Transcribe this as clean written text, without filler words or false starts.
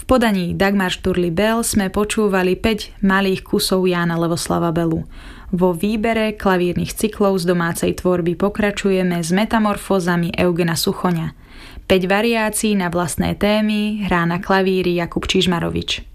V podaní Dagmar Šturli-Bell sme počúvali 5 malých kusov Jána Levoslava Bellu. Vo výbere klavírnych cyklov z domácej tvorby pokračujeme s metamorfózami Eugena Suchoňa. 5 variácií na vlastné témy hrá na klavíri Jakub Čižmarovič.